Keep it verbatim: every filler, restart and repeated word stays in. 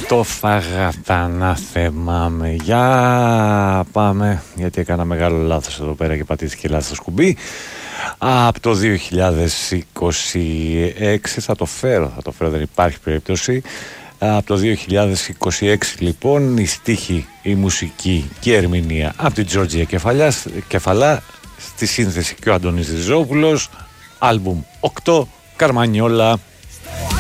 Το φάγα να θυμάμαι. Για πάμε, γιατί έκανα μεγάλο λάθος εδώ πέρα και πατήθηκε λάθος κουμπί. Από το δύο χιλιάδες είκοσι έξι θα το φέρω, θα το φέρω, δεν υπάρχει περίπτωση. Από το δύο χιλιάδες είκοσι έξι λοιπόν η στίχη, η μουσική και η ερμηνεία από την Τζόρτζια Κεφαλιά, Κεφαλά, στη σύνθεση και ο Αντώνης Ριζόπουλος. Άλμπουμ οκτώ, Καρμανιόλα.